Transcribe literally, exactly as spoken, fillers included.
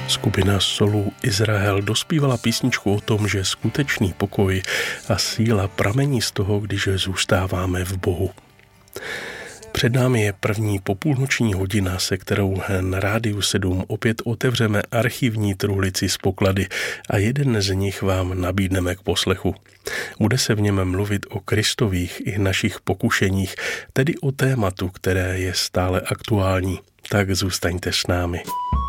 Skupina solů Izrael dospívala písničku o tom, že skutečný pokoj a síla pramení z toho, když zůstáváme v Bohu. Před námi je první popůlnoční hodina, se kterou na Rádiu sedm opět otevřeme archivní truhlici z poklady a jeden z nich vám nabídneme k poslechu. Bude se v něm mluvit o Kristových i našich pokušeních, tedy o tématu, které je stále aktuální. Tak zůstaňte s námi.